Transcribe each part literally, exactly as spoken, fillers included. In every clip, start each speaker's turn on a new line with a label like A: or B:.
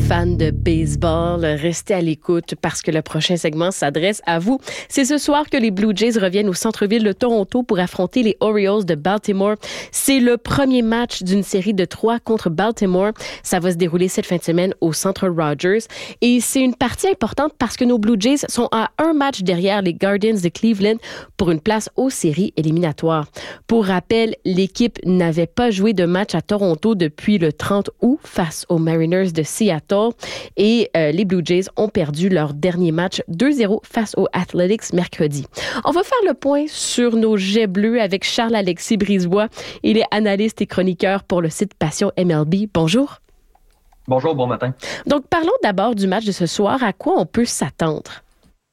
A: fans de baseball, restez à l'écoute parce que le prochain segment s'adresse à vous. C'est ce soir que les Blue Jays reviennent au centre-ville de Toronto pour affronter les Orioles de Baltimore. C'est le premier match d'une série de trois contre Baltimore. Ça va se dérouler cette fin de semaine au Centre Rogers. Et c'est une partie importante parce que nos Blue Jays sont à un match derrière les Guardians de Cleveland pour une place aux séries éliminatoires. Pour rappel, l'équipe n'avait pas joué de match à Toronto depuis le trente août face aux Mariners de Seattle et euh, les Blue Jays ont perdu leur dernier match deux zéro face aux Athletics mercredi. On va faire le point sur nos jets bleus avec Charles-Alexis Brisebois. Il est analyste et chroniqueur pour le site Passion M L B. Bonjour.
B: Bonjour, bon matin.
A: Donc, parlons d'abord du match de ce soir. À quoi on peut s'attendre?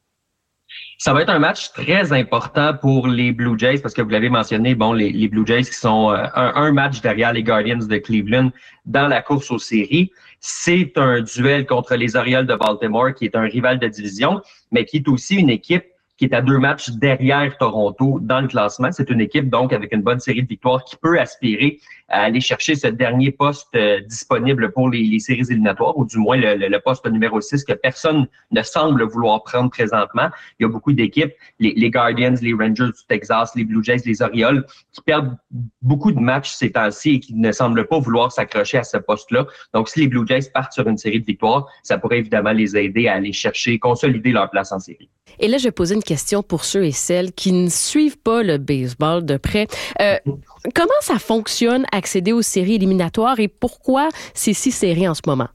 B: Ça va être un match très important pour les Blue Jays parce que vous l'avez mentionné, bon, les, les Blue Jays qui sont euh, un, un match derrière les Guardians de Cleveland dans la course aux séries. C'est un duel contre les Orioles de Baltimore qui est un rival de division, mais qui est aussi une équipe qui est à deux matchs derrière Toronto dans le classement. C'est une équipe, donc, avec une bonne série de victoires qui peut aspirer à aller chercher ce dernier poste euh, disponible pour les, les séries éliminatoires, ou du moins le, le, le poste numéro six que personne ne semble vouloir prendre présentement. Il y a beaucoup d'équipes, les, les Guardians, les Rangers du Texas, les Blue Jays, les Orioles, qui perdent beaucoup de matchs ces temps-ci et qui ne semblent pas vouloir s'accrocher à ce poste-là. Donc, si les Blue Jays partent sur une série de victoires, ça pourrait évidemment les aider à aller chercher, consolider leur place en série.
A: Et là, je vais poser une question pour ceux et celles qui ne suivent pas le baseball de près. Euh, comment ça fonctionne, accéder aux séries éliminatoires et pourquoi c'est si serré en ce moment?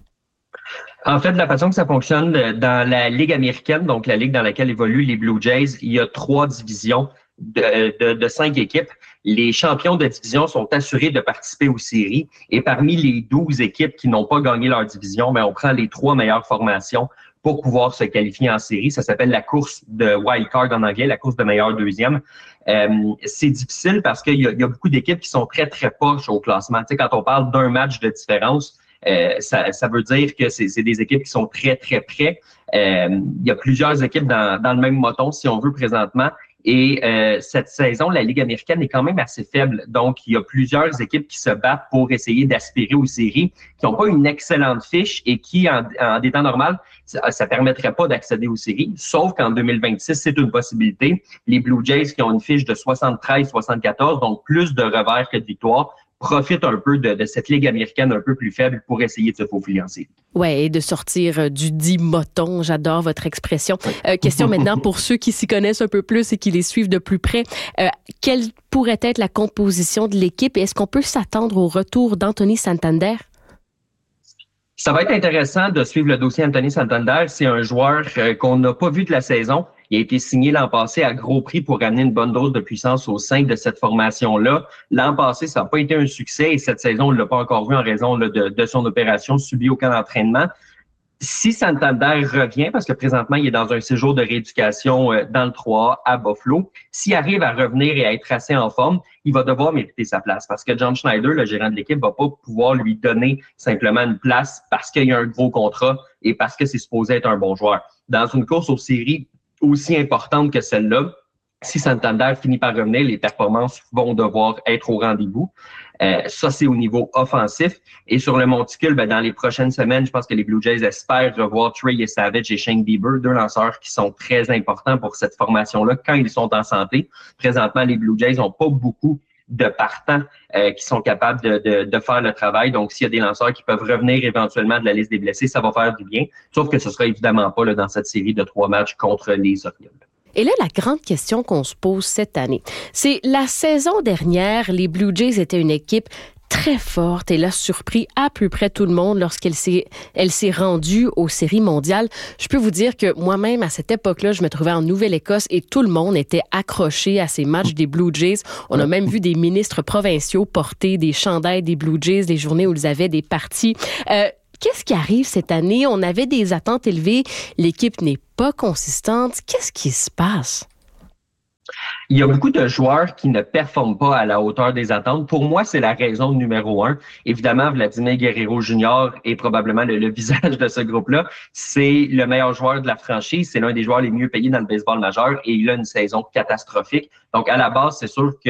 B: En fait, la façon que ça fonctionne dans la Ligue américaine, donc la ligue dans laquelle évoluent les Blue Jays, il y a trois divisions de, de, de cinq équipes. Les champions de division sont assurés de participer aux séries et parmi les douze équipes qui n'ont pas gagné leur division, ben, on prend les trois meilleures formations pour pouvoir se qualifier en série. Ça s'appelle la course de wild card en anglais, la course de meilleur deuxième. Euh, c'est difficile parce qu'il y a, il y a beaucoup d'équipes qui sont très, très proches au classement. Tu sais, quand on parle d'un match de différence, euh, ça, ça veut dire que c'est, c'est des équipes qui sont très, très près. Euh, il y a plusieurs équipes dans, dans le même moton, si on veut, présentement. Et euh, cette saison, la Ligue américaine est quand même assez faible. Donc, il y a plusieurs équipes qui se battent pour essayer d'aspirer aux séries, qui n'ont pas une excellente fiche et qui, en, en des temps normaux, ça ne permettrait pas d'accéder aux séries. Sauf qu'en deux mille vingt-six, c'est une possibilité. Les Blue Jays, qui ont une fiche de soixante-treize soixante-quatorze, donc plus de revers que de victoires, profitent un peu de, de cette Ligue américaine un peu plus faible pour essayer de se faufiler en série.
A: Oui, et de sortir du dit moton. J'adore votre expression. Euh, question maintenant pour ceux qui s'y connaissent un peu plus et qui les suivent de plus près. Euh, quelle pourrait être la composition de l'équipe et est-ce qu'on peut s'attendre au retour d'Anthony Santander?
B: Ça va être intéressant de suivre le dossier Anthony Santander. C'est un joueur euh, qu'on n'a pas vu de la saison. Il a été signé l'an passé à gros prix pour amener une bonne dose de puissance au sein de cette formation-là. L'an passé, ça n'a pas été un succès et cette saison, on ne l'a pas encore vu en raison là, de, de son opération subie au camp d'entraînement. Si Santander revient, parce que présentement, il est dans un séjour de rééducation euh, dans le trois A à Buffalo, s'il arrive à revenir et à être assez en forme, il va devoir mériter sa place parce que John Schneider, le gérant de l'équipe, va pas pouvoir lui donner simplement une place parce qu'il y a un gros contrat et parce que c'est supposé être un bon joueur. Dans une course aux séries aussi importante que celle-là, si Santander finit par revenir, les performances vont devoir être au rendez-vous. Euh, ça, c'est au niveau offensif. Et sur le monticule, ben, dans les prochaines semaines, je pense que les Blue Jays espèrent revoir Trey Savage et Shane Bieber, deux lanceurs qui sont très importants pour cette formation-là quand ils sont en santé. Présentement, les Blue Jays n'ont pas beaucoup de partants euh, qui sont capables de, de, de faire le travail. Donc, s'il y a des lanceurs qui peuvent revenir éventuellement de la liste des blessés, ça va faire du bien. Sauf que ce sera évidemment pas là, dans cette série de trois matchs contre les Orioles.
A: Et là, la grande question qu'on se pose cette année, c'est la saison dernière, les Blue Jays étaient une équipe très forte. Elle a surpris à peu près tout le monde lorsqu'elle s'est, elle s'est rendue aux séries mondiales. Je peux vous dire que moi-même, à cette époque-là, je me trouvais en Nouvelle-Écosse et tout le monde était accroché à ces matchs des Blue Jays. On a même vu des ministres provinciaux porter des chandails des Blue Jays, des journées où ils avaient des parties. Euh, Qu'est-ce qui arrive cette année? On avait des attentes élevées. L'équipe n'est pas consistante. Qu'est-ce qui se passe?
B: Il y a beaucoup de joueurs qui ne performent pas à la hauteur des attentes. Pour moi, c'est la raison numéro un. Évidemment, Vladimir Guerrero junior est probablement le, le visage de ce groupe-là. C'est le meilleur joueur de la franchise. C'est l'un des joueurs les mieux payés dans le baseball majeur et il a une saison catastrophique. Donc, à la base, c'est sûr que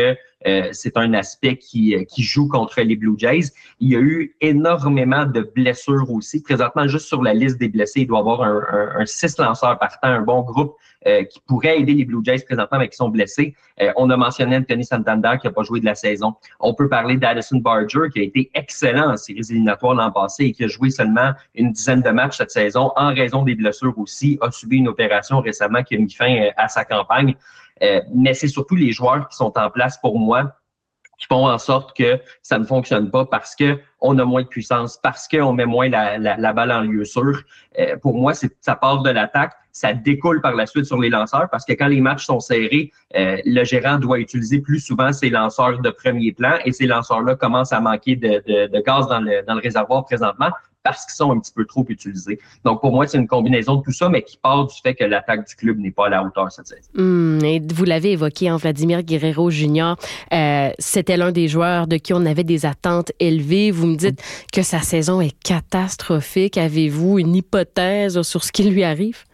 B: euh, c'est un aspect qui, qui joue contre les Blue Jays. Il y a eu énormément de blessures aussi. Présentement, juste sur la liste des blessés, il doit y avoir un, un, un six lanceurs partant, un bon groupe euh, qui pourrait aider les Blue Jays présentement, mais qui sont blessés. Euh, on a mentionné Anthony Santander qui n'a pas joué de la saison. On peut parler d'Addison Barger qui a été excellent en séries éliminatoires l'an passé et qui a joué seulement une dizaine de matchs cette saison en raison des blessures aussi, a subi une opération récemment qui a mis fin à sa campagne. Euh, mais c'est surtout les joueurs qui sont en place pour moi qui font en sorte que ça ne fonctionne pas parce que on a moins de puissance, parce qu'on met moins la, la, la balle en lieu sûr. Euh, pour moi, c'est, ça part de l'attaque, ça découle par la suite sur les lanceurs parce que quand les matchs sont serrés, euh, le gérant doit utiliser plus souvent ses lanceurs de premier plan et ces lanceurs-là commencent à manquer de, de, de gaz dans le, dans le réservoir présentement parce qu'ils sont un petit peu trop utilisés. Donc, pour moi, c'est une combinaison de tout ça, mais qui part du fait que l'attaque du club n'est pas à la hauteur cette saison.
A: Mmh, et vous l'avez évoqué, en Vladimir Guerrero junior, euh, c'était l'un des joueurs de qui on avait des attentes élevées. Vous me dites que sa saison est catastrophique. Avez-vous une hypothèse sur ce qui lui arrive?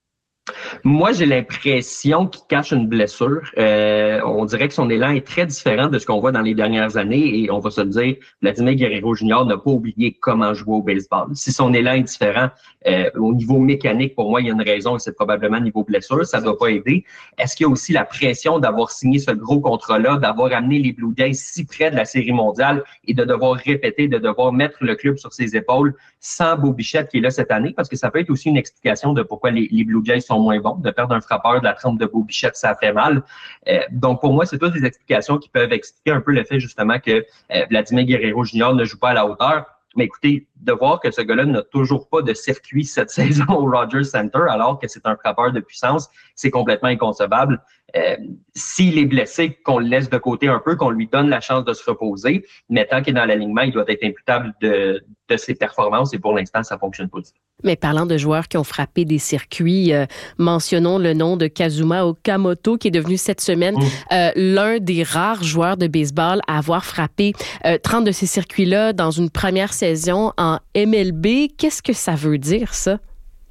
B: Moi, j'ai l'impression qu'il cache une blessure. Euh, on dirait que son élan est très différent de ce qu'on voit dans les dernières années et on va se le dire, Vladimir Guerrero junior n'a pas oublié comment jouer au baseball. Si son élan est différent euh, au niveau mécanique, pour moi, il y a une raison et c'est probablement niveau blessure. Ça ne doit pas aider. Est-ce qu'il y a aussi la pression d'avoir signé ce gros contrat-là, d'avoir amené les Blue Jays si près de la Série mondiale et de devoir répéter, de devoir mettre le club sur ses épaules sans Bo Bichette qui est là cette année? Parce que ça peut être aussi une explication de pourquoi les, les Blue Jays sont moins bons. De perdre un frappeur de la trempe de Bo Bichette, ça fait mal. Euh, donc, pour moi, c'est toutes des explications qui peuvent expliquer un peu le fait, justement, que euh, Vladimir Guerrero junior ne joue pas à la hauteur. Mais écoutez, de voir que ce gars-là n'a toujours pas de circuit cette saison au Rogers Center, alors que c'est un frappeur de puissance, c'est complètement inconcevable. Euh, s'il est blessé, qu'on le laisse de côté un peu, qu'on lui donne la chance de se reposer, mais tant qu'il est dans l'alignement, il doit être imputable de, de ses performances et pour l'instant, ça fonctionne pas du tout.
A: Mais parlant de joueurs qui ont frappé des circuits, euh, mentionnons le nom de Kazuma Okamoto qui est devenu cette semaine mmh. euh, l'un des rares joueurs de baseball à avoir frappé euh, trente de ces circuits-là dans une première saison en M L B. Qu'est-ce que ça veut dire, ça?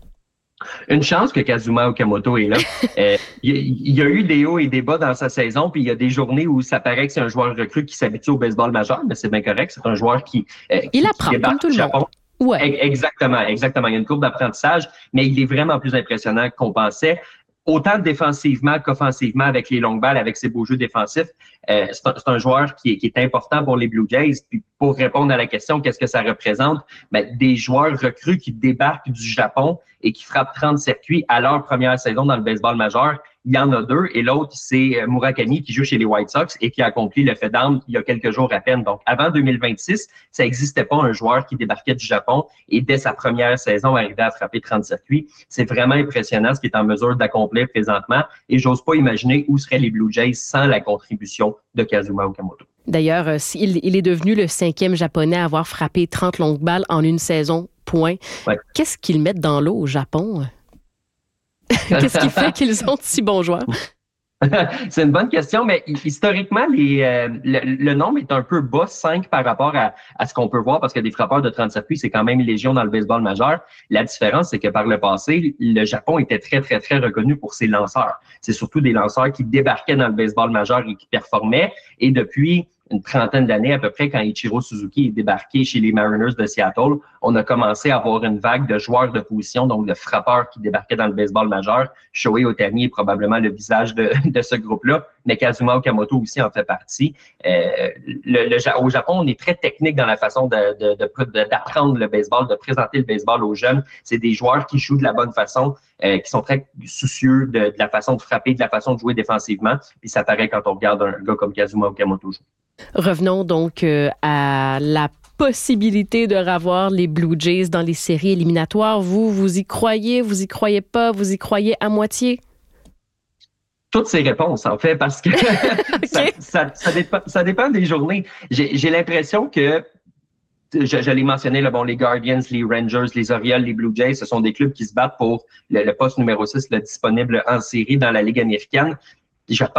B: Une chance que Kazuma Okamoto est là. euh, il, il y a eu des hauts et des bas dans sa saison, puis il y a des journées où ça paraît que c'est un joueur recru qui s'habitue au baseball majeur, mais c'est bien correct. C'est un joueur qui, euh,
A: il
B: qui,
A: apprend
B: qui
A: comme tout le
B: Japon.
A: monde. Ouais.
B: Exactement, exactement. Il y a une courbe d'apprentissage, mais il est vraiment plus impressionnant qu'on pensait. Autant défensivement qu'offensivement avec les longues balles, avec ses beaux jeux défensifs. Euh, c'est, un, c'est un joueur qui est, qui est important pour les Blue Jays. Puis pour répondre à la question, qu'est-ce que ça représente? Ben, des joueurs recrues qui débarquent du Japon et qui frappent trente circuits à leur première saison dans le baseball majeur. Il y en a deux et l'autre, c'est Murakami qui joue chez les White Sox et qui a accompli le fait d'armes il y a quelques jours à peine. Donc, avant deux mille vingt-six, ça n'existait pas un joueur qui débarquait du Japon et dès sa première saison arrivait à frapper trente circuits. C'est vraiment impressionnant ce qu'il est en mesure d'accomplir présentement et j'ose pas imaginer où seraient les Blue Jays sans la contribution de Kazuma Okamoto.
A: D'ailleurs, il, il est devenu le cinquième Japonais à avoir frappé trente longues balles en une saison, point. Ouais. Qu'est-ce qu'ils mettent dans l'eau au Japon? Qu'est-ce qui fait qu'ils ont de si bons joueurs?
B: C'est une bonne question, mais historiquement, les, euh, le, le nombre est un peu bas, cinq par rapport à, à ce qu'on peut voir, parce que des frappeurs de trente circuits, c'est quand même légion dans le baseball majeur. La différence, c'est que par le passé, le Japon était très, très, très reconnu pour ses lanceurs. C'est surtout des lanceurs qui débarquaient dans le baseball majeur et qui performaient. Et depuis une trentaine d'années à peu près, quand Ichiro Suzuki est débarqué chez les Mariners de Seattle, on a commencé à avoir une vague de joueurs de position, donc de frappeurs qui débarquaient dans le baseball majeur. Shohei Ohtani est probablement le visage de, de ce groupe-là, mais Kazuma Okamoto aussi en fait partie. Euh, le, le, au Japon, on est très technique dans la façon de, de, de, de, d'apprendre le baseball, de présenter le baseball aux jeunes. C'est des joueurs qui jouent de la bonne façon, euh, qui sont très soucieux de, de la façon de frapper, de la façon de jouer défensivement. Puis ça paraît quand on regarde un gars comme Kazuma Okamoto jouer.
A: Revenons donc euh, à la possibilité de revoir les Blue Jays dans les séries éliminatoires. Vous, vous y croyez, vous y croyez pas, vous y croyez à moitié?
B: Toutes ces réponses, en fait, parce que okay. ça, ça, ça, dépend, ça dépend des journées. J'ai, j'ai l'impression que, je, je l'ai mentionné, là, bon, les Guardians, les Rangers, les Orioles, les Blue Jays, ce sont des clubs qui se battent pour le, le poste numéro six, le disponible en série dans la Ligue américaine. Je pense